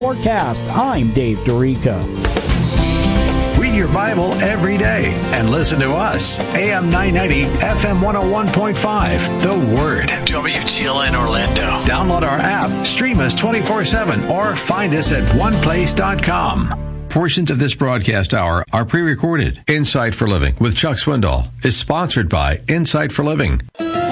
Forecast. I'm Dave Dorica. Read your Bible every day and listen to us. AM 990, FM 101.5. The Word. WTLN Orlando. Download our app, stream us 24/7, or find us at oneplace.com. Portions of this broadcast hour are pre-recorded. Insight for Living with Chuck Swindoll is sponsored by Insight for Living.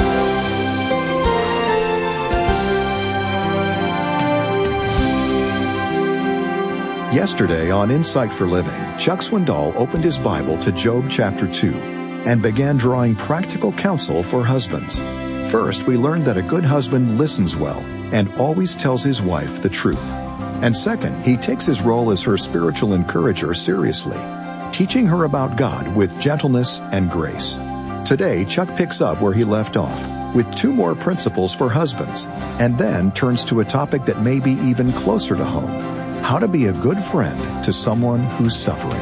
Yesterday on Insight for Living, Chuck Swindoll opened his Bible to Job chapter 2 and began drawing practical counsel for husbands. First, we learned that a good husband listens well and always tells his wife the truth. And second, he takes his role as her spiritual encourager seriously, teaching her about God with gentleness and grace. Today, Chuck picks up where he left off with 2 more principles for husbands, and then turns to a topic that may be even closer to home: how to be a good friend to someone who's suffering.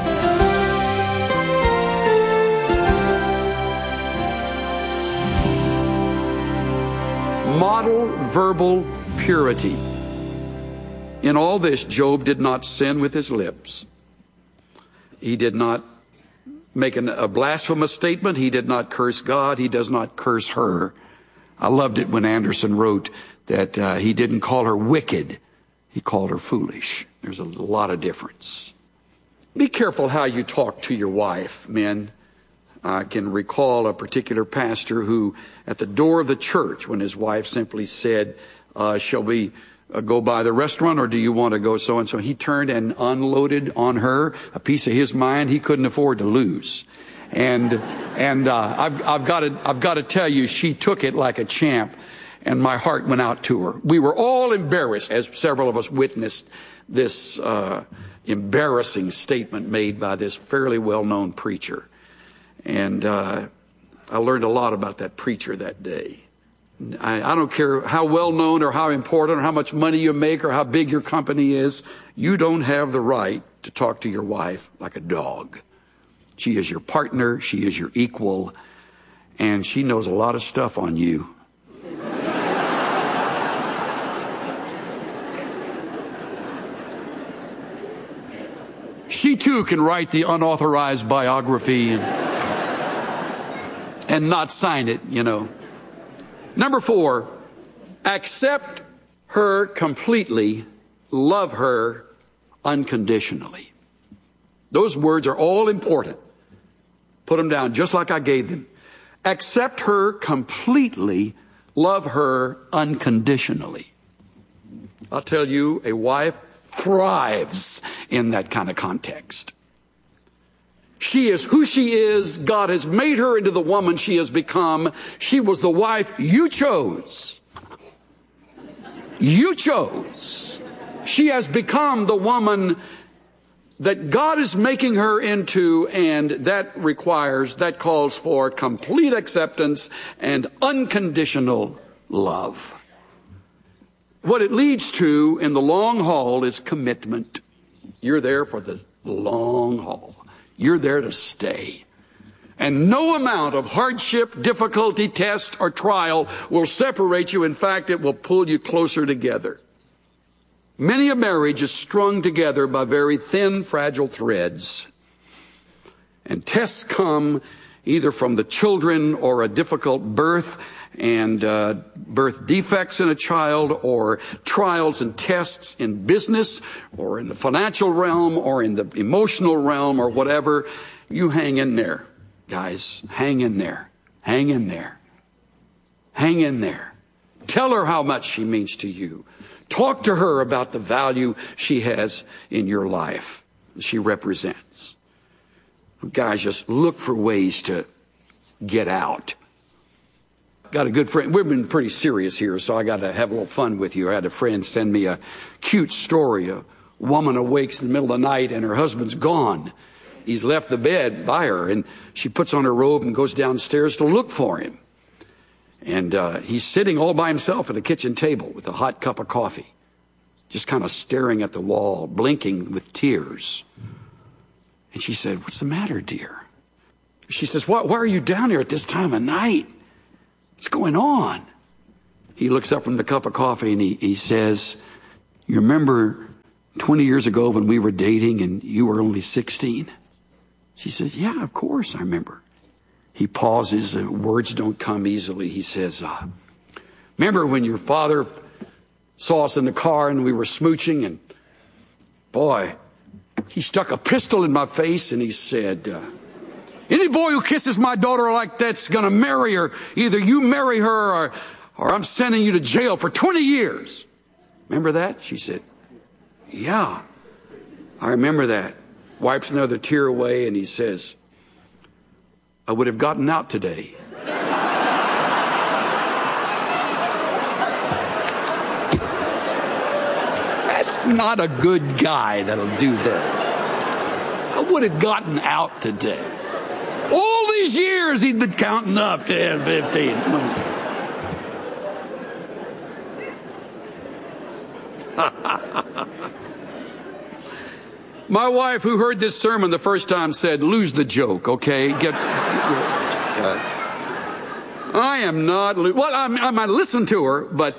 Model verbal purity. In all this, Job did not sin with his lips. He did not make a blasphemous statement. He did not curse God. He does not curse her. I loved it when Anderson wrote that he didn't call her wicked. He called her foolish. There's a lot of difference. Be careful how you talk to your wife, men. I can recall a particular pastor who, at the door of the church, when his wife simply said, shall we go by the restaurant, or do you want to go so-and-so? He turned and unloaded on her a piece of his mind he couldn't afford to lose. And I've got to tell you, she took it like a champ. And my heart went out to her. We were all embarrassed as several of us witnessed this embarrassing statement made by this fairly well-known preacher. And I learned a lot about that preacher that day. I don't care how well-known or how important or how much money you make or how big your company is. You don't have the right to talk to your wife like a dog. She is your partner. She is your equal. And she knows a lot of stuff on you. She too can write the unauthorized biography and not sign it, you know. Number 4, accept her completely, love her unconditionally. Those words are all important. Put them down just like I gave them. Accept her completely, love her unconditionally. I'll tell you, a wife thrives in that kind of context. She is who she is. God has made her into the woman she has become. She was the wife you chose. You chose. She has become the woman that God is making her into, and that calls for complete acceptance and unconditional love. What it leads to in the long haul is commitment. You're there for the long haul. You're there to stay. And no amount of hardship, difficulty, test, or trial will separate you. In fact, it will pull you closer together. Many a marriage is strung together by very thin, fragile threads. And tests come either from the children or a difficult birth and birth defects in a child, or trials and tests in business or in the financial realm or in the emotional realm or whatever. You hang in there, guys. Hang in there. Hang in there. Hang in there. Tell her how much she means to you. Talk to her about the value she has in your life, she represents. Guys, just look for ways to get out. Got a good friend. We've been pretty serious here, so I got to have a little fun with you. I had a friend send me a cute story. A woman awakes in the middle of the night and her husband's gone. He's left the bed by her, and she puts on her robe and goes downstairs to look for him. And he's sitting all by himself at a kitchen table with a hot cup of coffee, just kind of staring at the wall, blinking with tears. And she said, "What's the matter, dear?" She says, why are you down here at this time of night? What's going on? He looks up from the cup of coffee and he says, "You remember 20 years ago when we were dating and you were only 16? She says, yeah, of course I remember. He pauses, words don't come easily. He says, remember when your father saw us in the car and we were smooching, and boy, he stuck a pistol in my face and he said, any boy who kisses my daughter like that's going to marry her. Either you marry her or I'm sending you to jail for 20 years. Remember that? She said, yeah, I remember that. Wipes another tear away and he says, I would have gotten out today. That's not a good guy that'll do that. I would have gotten out today. All these years he'd been counting up 10, 15, 20. My wife, who heard this sermon the first time, said, lose the joke, okay? I am not, well, I might listen to her, but,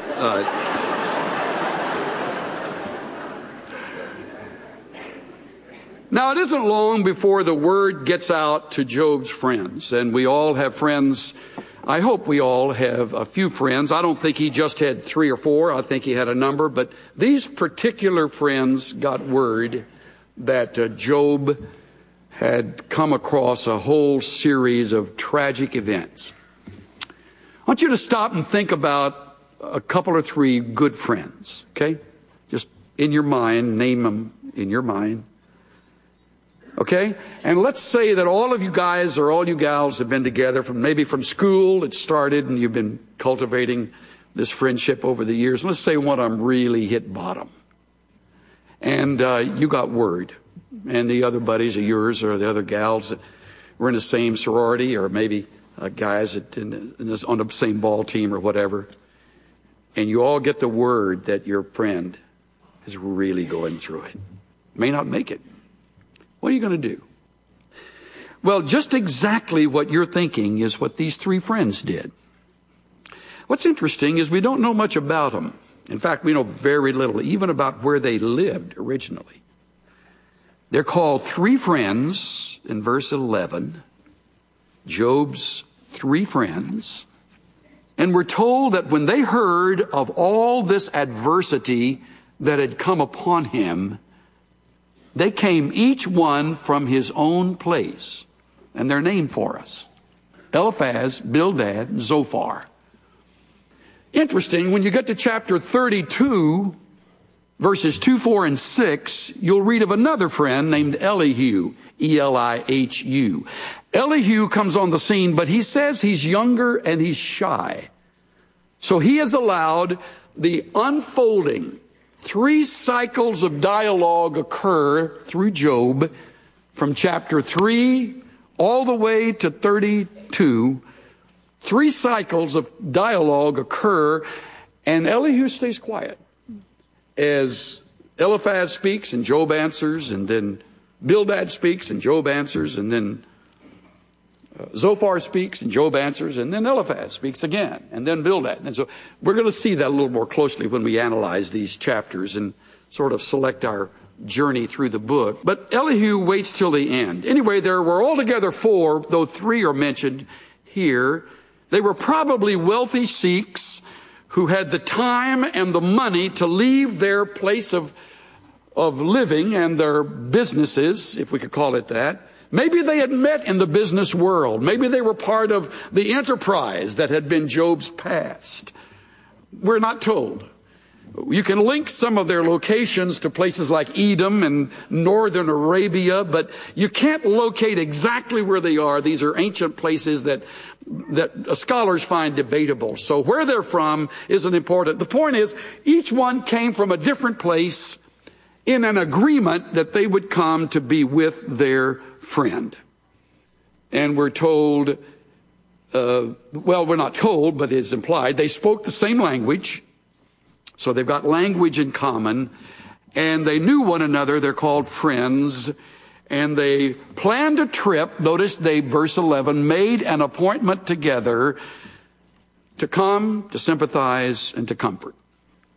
now, it isn't long before the word gets out to Job's friends, and we all have friends. I hope we all have a few friends. I don't think he just had 3 or 4. I think he had a number, but these particular friends got word that Job had come across a whole series of tragic events. I want you to stop and think about a couple or 3 good friends, okay? Just in your mind, name them in your mind. Okay? And let's say that all of you guys or all you gals have been together from school. It started and you've been cultivating this friendship over the years. Let's say one of them really hit bottom. And you got word. And the other buddies of yours or the other gals that were in the same sorority or maybe guys on the same ball team or whatever. And you all get the word that your friend is really going through it. May not make it. What are you going to do? Well, just exactly what you're thinking is what these 3 friends did. What's interesting is we don't know much about them. In fact, we know very little, even about where they lived originally. They're called 3 friends in verse 11, Job's 3 friends. And we're told that when they heard of all this adversity that had come upon him, they came each one from his own place. And they're named for us. Eliphaz, Bildad, and Zophar. Interesting, when you get to chapter 32, verses 2, 4, and 6, you'll read of another friend named Elihu, E-L-I-H-U. Elihu comes on the scene, but he says he's younger and he's shy. So he has allowed the unfolding 3 cycles of dialogue occur through Job from chapter 3 all the way to 32. 3 cycles of dialogue occur, and Elihu stays quiet as Eliphaz speaks and Job answers, and then Bildad speaks and Job answers, and then Zophar speaks and Job answers, and then Eliphaz speaks again, and then Bildad. And so we're going to see that a little more closely when we analyze these chapters and sort of select our journey through the book. But Elihu waits till the end. Anyway, there were altogether 4, though 3 are mentioned here. They were probably wealthy Sikhs who had the time and the money to leave their place of living and their businesses, if we could call it that. Maybe they had met in the business world. Maybe they were part of the enterprise that had been Job's past. We're not told. You can link some of their locations to places like Edom and northern Arabia, but you can't locate exactly where they are. These are ancient places that scholars find debatable. So where they're from isn't important. The point is, each one came from a different place in an agreement that they would come to be with their friend. And we're told, well, we're not told, but it's implied, they spoke the same language. So they've got language in common, and they knew one another. They're called friends, and they planned a trip. Notice verse 11, made an appointment together to come, to sympathize, and to comfort.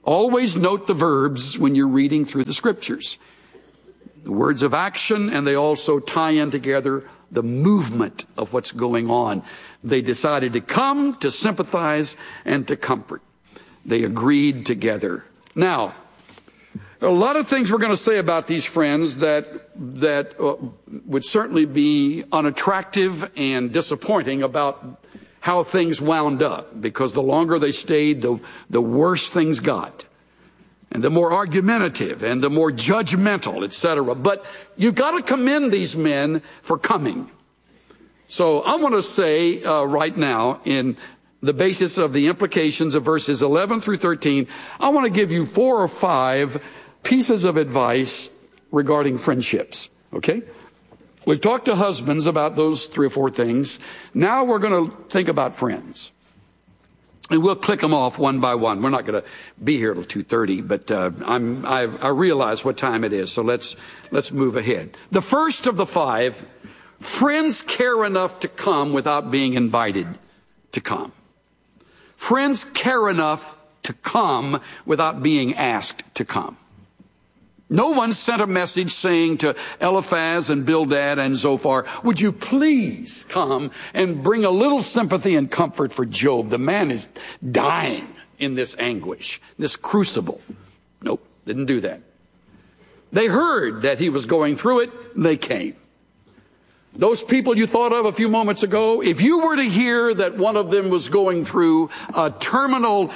Always note the verbs when you're reading through the scriptures. The words of action, and they also tie in together the movement of what's going on. They decided to come, to sympathize, and to comfort. They agreed together. Now, a lot of things we're going to say about these friends that would certainly be unattractive and disappointing about how things wound up, because the longer they stayed, the worse things got, and the more argumentative and the more judgmental, etc. But you've got to commend these men for coming. So I want to say right now, in the basis of the implications of verses 11 through 13, I want to give you 4 or 5 pieces of advice regarding friendships, okay? We've talked to husbands about those 3 or 4 things. Now we're going to think about friends. And we'll click them off one by one. We're not going to be here till 2:30, but I realize what time it is, so let's move ahead. The first of the 5, friends care enough to come without being invited to come. Friends care enough to come without being asked to come. No one sent a message saying to Eliphaz and Bildad and Zophar, would you please come and bring a little sympathy and comfort for Job? The man is dying in this anguish, this crucible. Nope, didn't do that. They heard that he was going through it, they came. Those people you thought of a few moments ago, if you were to hear that one of them was going through a terminal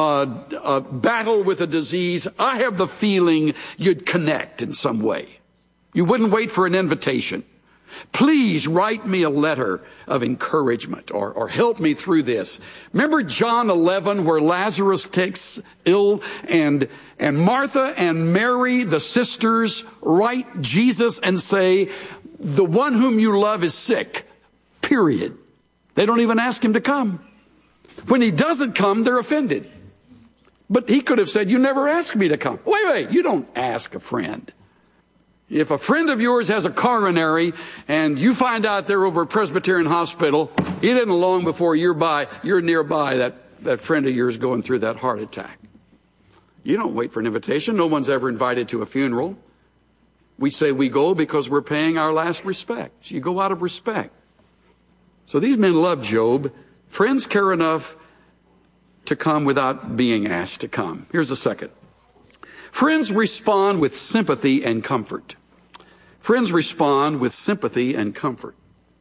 battle with a disease, I have the feeling you'd connect in some way. You wouldn't wait for an invitation. Please write me a letter of encouragement or help me through this. Remember John 11 where Lazarus takes ill and Martha and Mary, the sisters, write Jesus and say, the one whom you love is sick, period. They don't even ask him to come. When he doesn't come, they're offended. But he could have said, you never asked me to come. Wait, you don't ask a friend. If a friend of yours has a coronary and you find out they're over at Presbyterian Hospital, it isn't long before you're nearby that friend of yours going through that heart attack. You don't wait for an invitation. No one's ever invited to a funeral. We say we go because we're paying our last respects. You go out of respect. So these men love Job. Friends care enough to come without being asked to come. Here's the second. Friends respond with sympathy and comfort. Friends respond with sympathy and comfort.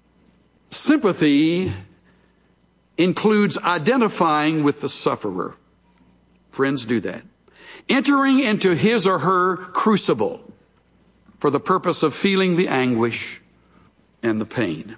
Sympathy includes identifying with the sufferer. Friends do that. Entering into his or her crucible for the purpose of feeling the anguish and the pain.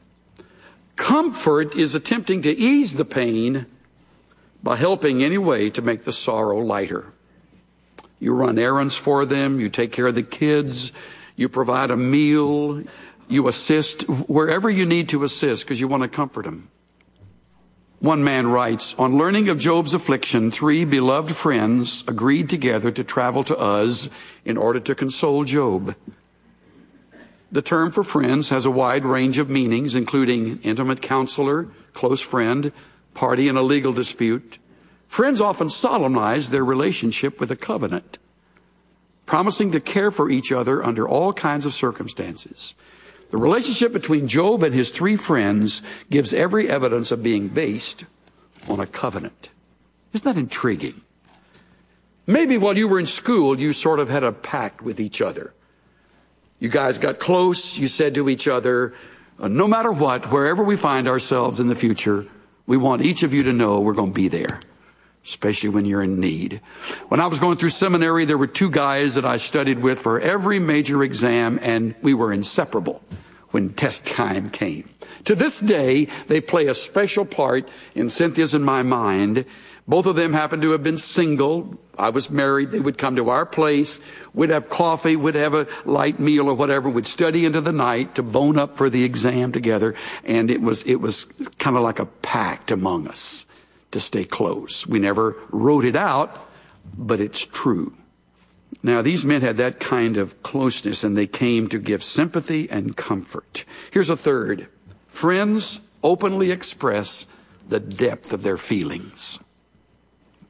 Comfort is attempting to ease the pain by helping any way to make the sorrow lighter. You run errands for them, you take care of the kids, you provide a meal, you assist wherever you need to assist because you want to comfort them. One man writes, on learning of Job's affliction, 3 beloved friends agreed together to travel to Uz in order to console Job. The term for friends has a wide range of meanings, including intimate counselor, close friend, party in a legal dispute. Friends often solemnize their relationship with a covenant, promising to care for each other under all kinds of circumstances. The relationship between Job and his 3 friends gives every evidence of being based on a covenant. Isn't that intriguing? Maybe while you were in school, you sort of had a pact with each other. You guys got close. You said to each other, no matter what, wherever we find ourselves in the future, we want each of you to know we're going to be there, especially when you're in need. When I was going through seminary, there were 2 guys that I studied with for every major exam, and we were inseparable when test time came. To this day, they play a special part in Cynthia's and my mind. Both of them happened to have been single. I was married. They would come to our place. We'd have coffee. We'd have a light meal or whatever. We'd study into the night to bone up for the exam together. And it was kind of like a pact among us to stay close. We never wrote it out, but it's true. Now, these men had that kind of closeness, and they came to give sympathy and comfort. Here's a third. Friends openly express the depth of their feelings.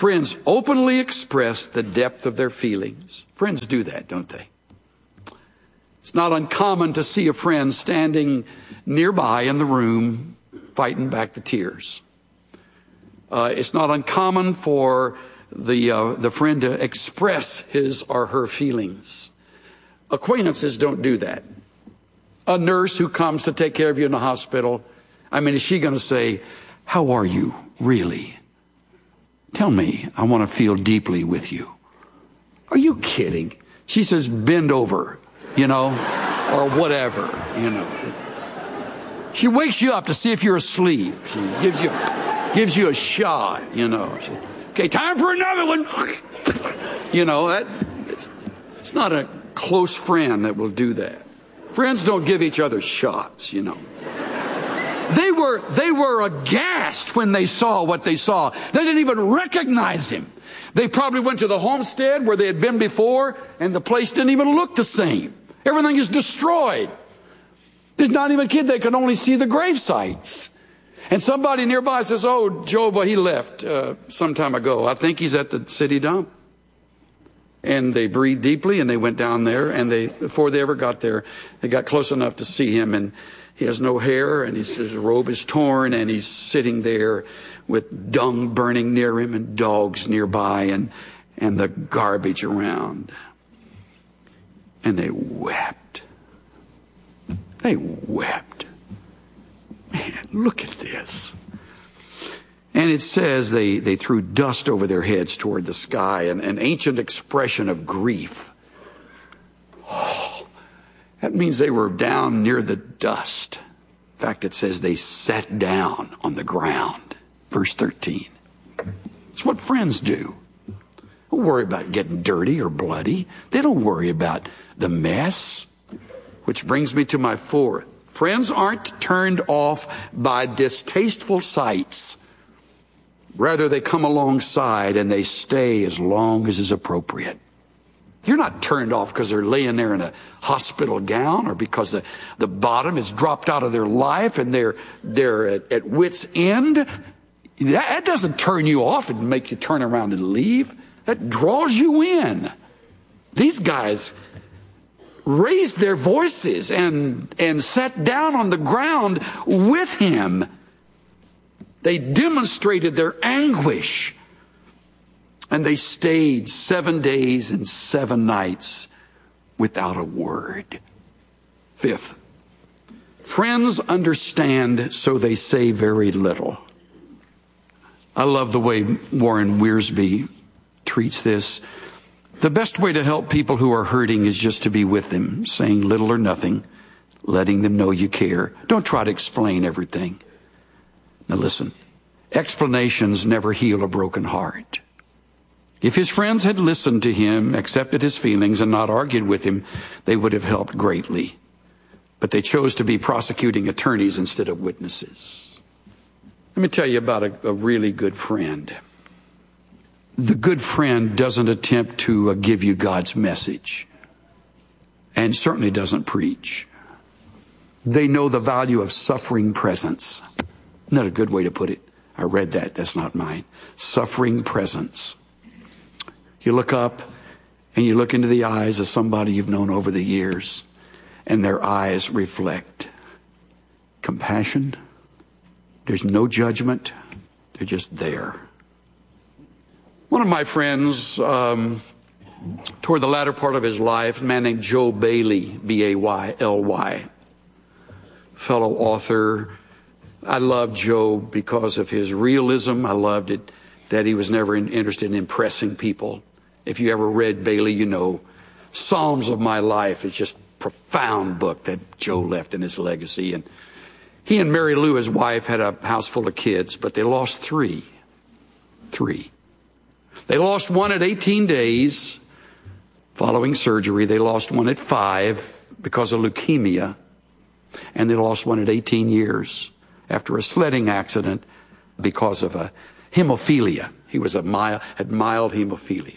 Friends openly express the depth of their feelings. Friends do that, don't they? It's not uncommon to see a friend standing nearby in the room fighting back the tears. It's not uncommon for the friend to express his or her feelings. Acquaintances don't do that. A nurse who comes to take care of you in the hospital, is she going to say, "How are you, really? Tell me, I want to feel deeply with you." Are you kidding? She says, "Bend over," or whatever, She wakes you up to see if you're asleep. She gives you a shot, Okay, time for another one. It's not a close friend that will do that. Friends don't give each other shots, They were aghast when they saw what they saw. They didn't even recognize him. They probably went to the homestead where they had been before, and the place didn't even look the same. Everything is destroyed. There's not even a kid. They could only see the grave sites. And somebody nearby says, "Oh, Job, he left some time ago. I think he's at the city dump." And they breathed deeply, and they went down there, and before they ever got there, they got close enough to see him, and he has no hair, and his robe is torn, and he's sitting there with dung burning near him and dogs nearby and the garbage around. And they wept. They wept. Man, look at this. And it says they threw dust over their heads toward the sky, an ancient expression of grief. Oh, that means they were down near the dust. In fact, it says they sat down on the ground. Verse 13. It's what friends do. They don't worry about getting dirty or bloody. They don't worry about the mess. Which brings me to my fourth. Friends aren't turned off by distasteful sights. Rather, they come alongside and they stay as long as is appropriate. You're not turned off because they're laying there in a hospital gown or because the bottom has dropped out of their life and they're at wit's end. That doesn't turn you off and make you turn around and leave. That draws you in. These guys raised their voices and sat down on the ground with him. They demonstrated their anguish. And they stayed 7 days and 7 nights without a word. Fifth, friends understand, so they say very little. I love the way Warren Wiersbe treats this. The best way to help people who are hurting is just to be with them, saying little or nothing, letting them know you care. Don't try to explain everything. Now listen, explanations never heal a broken heart. If his friends had listened to him, accepted his feelings, and not argued with him, they would have helped greatly. But they chose to be prosecuting attorneys instead of witnesses. Let me tell you about a really good friend. The good friend doesn't attempt to give you God's message, and certainly doesn't preach. They know the value of suffering presence. Isn't that a good way to put it? I read that. That's not mine. Suffering presence. You look up and you look into the eyes of somebody you've known over the years, and their eyes reflect compassion. There's no judgment. They're just there. One of my friends, toward the latter part of his life, a man named Joe Bailey, B-A-Y-L-Y, fellow author. I loved Joe because of his realism. I loved it that he was never interested in impressing people. If you ever read Bailey, you know Psalms of My Life is just a profound book that Joe left in his legacy. And he and Mary Lou, his wife, had a house full of kids, but they lost three. They lost one at 18 days following surgery. They lost one at 5 because of leukemia. And they lost one at 18 years after a sledding accident because of a hemophilia. He was had mild hemophilia.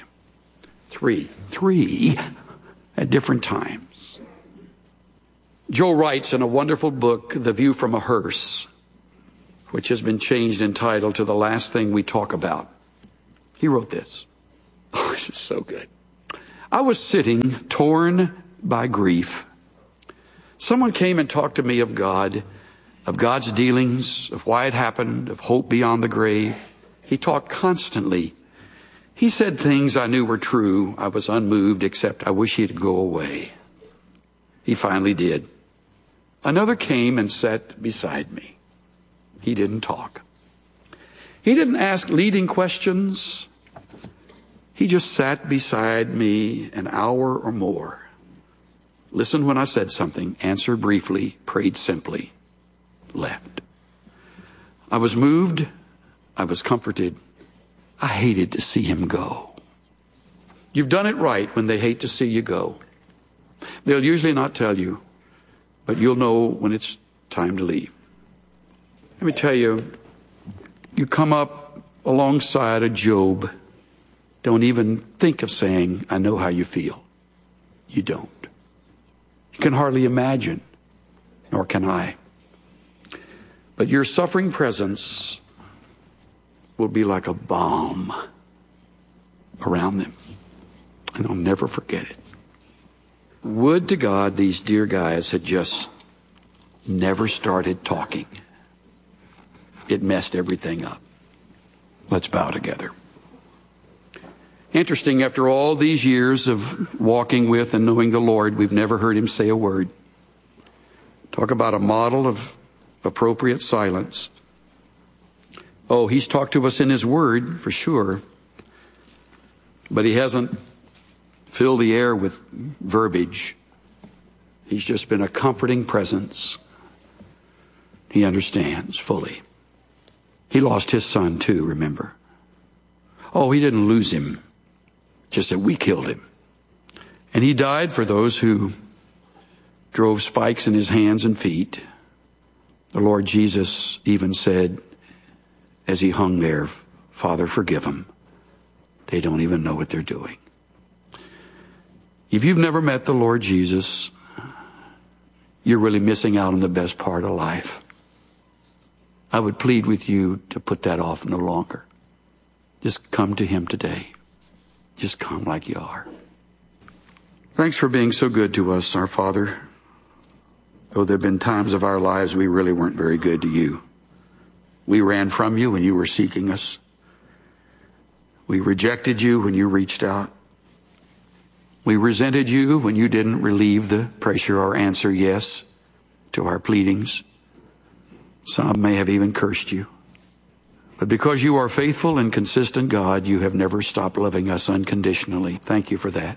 Three at different times. Joe writes in a wonderful book, The View from a Hearse, which has been changed in title to The Last Thing We Talk About. He wrote this. Oh, this is so good. I was sitting, torn by grief. Someone came and talked to me of God, of God's dealings, of why it happened, of hope beyond the grave. He talked constantly. He said things I knew were true. I was unmoved, except I wish he'd go away. He finally did. Another came and sat beside me. He didn't talk. He didn't ask leading questions. He just sat beside me an hour or more. Listened when I said something, answered briefly, prayed simply, left. I was moved. I was comforted. I hated to see him go. You've done it right when they hate to see you go. They'll usually not tell you, but you'll know when it's time to leave. Let me tell you, you come up alongside of Job. Don't even think of saying, I know how you feel. You don't. You can hardly imagine, nor can I. But your suffering presence will be like a balm around them. And I'll never forget it. Would to God these dear guys had just never started talking. It messed everything up. Let's bow together. Interesting, after all these years of walking with and knowing the Lord, we've never heard him say a word. Talk about a model of appropriate silence. Oh, he's talked to us in his word, for sure. But he hasn't filled the air with verbiage. He's just been a comforting presence. He understands fully. He lost his son too, remember? Oh, he didn't lose him. Just that we killed him. And he died for those who drove spikes in his hands and feet. The Lord Jesus even said, as he hung there, Father, forgive them. They don't even know what they're doing. If you've never met the Lord Jesus, you're really missing out on the best part of life. I would plead with you to put that off no longer. Just come to him today. Just come like you are. Thanks for being so good to us, our Father. Oh, there have been times of our lives we really weren't very good to you. We ran from you when you were seeking us. We rejected you when you reached out. We resented you when you didn't relieve the pressure or answer yes to our pleadings. Some may have even cursed you. But because you are faithful and consistent God, you have never stopped loving us unconditionally. Thank you for that.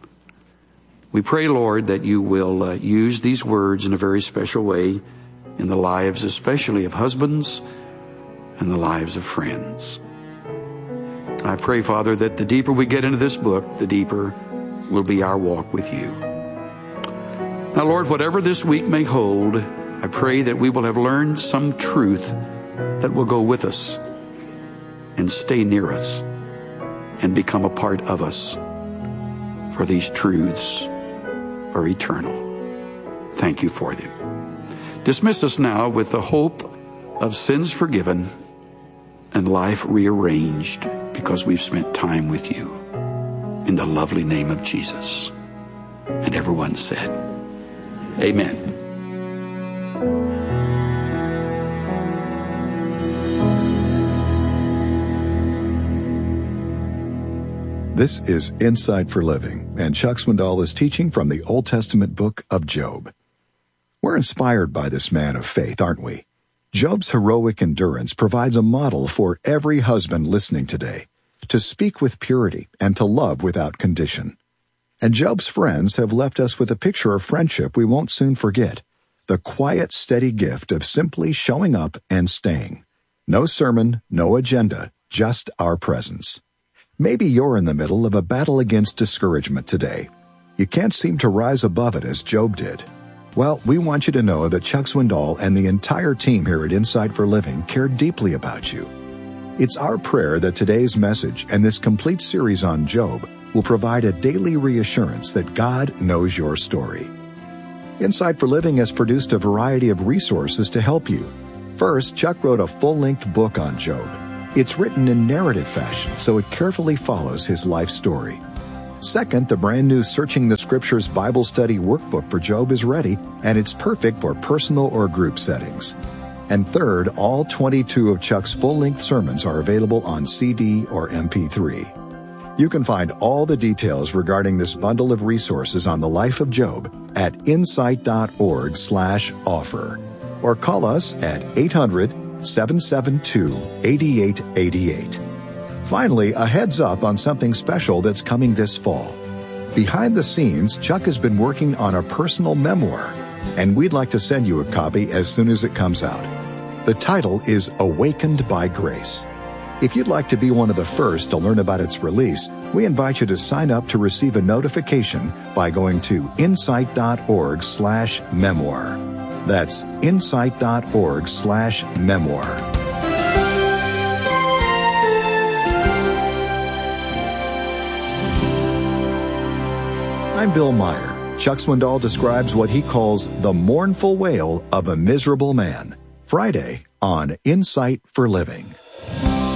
We pray, Lord, that you will use these words in a very special way in the lives, especially of husbands and the lives of friends. I pray, Father, that the deeper we get into this book, the deeper will be our walk with you. Now, Lord, whatever this week may hold, I pray that we will have learned some truth that will go with us and stay near us and become a part of us, for these truths are eternal. Thank you for them. Dismiss us now with the hope of sins forgiven and life rearranged because we've spent time with you. In the lovely name of Jesus. And everyone said, Amen. This is Insight for Living, and Chuck Swindoll is teaching from the Old Testament book of Job. We're inspired by this man of faith, aren't we? Job's heroic endurance provides a model for every husband listening today, to speak with purity and to love without condition. And Job's friends have left us with a picture of friendship we won't soon forget, the quiet, steady gift of simply showing up and staying. No sermon, no agenda, just our presence. Maybe you're in the middle of a battle against discouragement today. You can't seem to rise above it as Job did. Well, we want you to know that Chuck Swindoll and the entire team here at Insight for Living care deeply about you. It's our prayer that today's message and this complete series on Job will provide a daily reassurance that God knows your story. Insight for Living has produced a variety of resources to help you. First, Chuck wrote a full-length book on Job. It's written in narrative fashion, so it carefully follows his life story. Second, the brand new Searching the Scriptures Bible Study Workbook for Job is ready, and it's perfect for personal or group settings. And third, all 22 of Chuck's full-length sermons are available on CD or MP3. You can find all the details regarding this bundle of resources on the life of Job at insight.org/offer or call us at 800-772-8888. Finally, a heads up on something special that's coming this fall. Behind the scenes, Chuck has been working on a personal memoir, and we'd like to send you a copy as soon as it comes out. The title is Awakened by Grace. If you'd like to be one of the first to learn about its release, we invite you to sign up to receive a notification by going to insight.org/memoir. That's insight.org/memoir. I'm Bill Meyer. Chuck Swindoll describes what he calls the mournful wail of a miserable man. Friday on Insight for Living.